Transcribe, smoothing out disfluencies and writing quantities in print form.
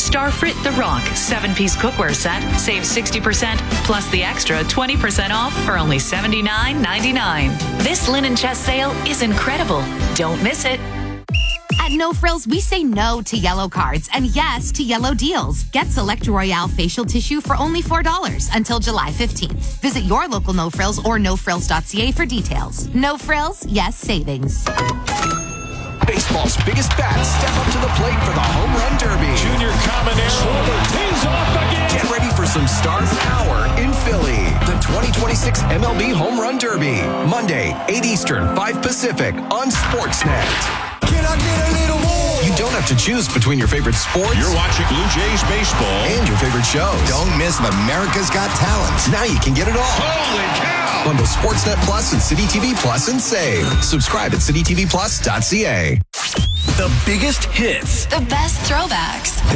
Starfrit The Rock 7-piece cookware set saves 60%, plus the extra 20% off for only $79.99. This linen chest sale is incredible. Don't miss it. At No Frills, we say no to yellow cards and yes to yellow deals. Get Select Royale facial tissue for only $4 until July 15th. Visit your local No Frills or nofrills.ca for details. No Frills, yes savings. Baseball's biggest bats step up to the plate for the Home Run Derby. Junior Caminero tees off again. Get ready for some star power in Philly. The 2026 MLB Home Run Derby. Monday, 8 Eastern, 5 Pacific on Sportsnet. Can I get a little more? You don't have to choose between your favorite sports. You're watching Blue Jays baseball. And your favorite shows. Don't miss America's Got Talent. Now you can get it all. Holy cow! Bundle Sportsnet Plus and City TV Plus and save. Subscribe at citytvplus.ca. The biggest hits. The best throwbacks.